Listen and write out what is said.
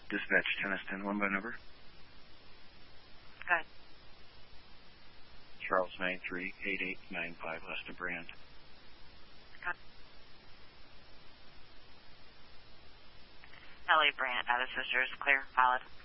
Dispatch 1010, one by number. Go ahead. Charles 938895, Lester Brand. LA Brand, out of Sisters, clear, valid.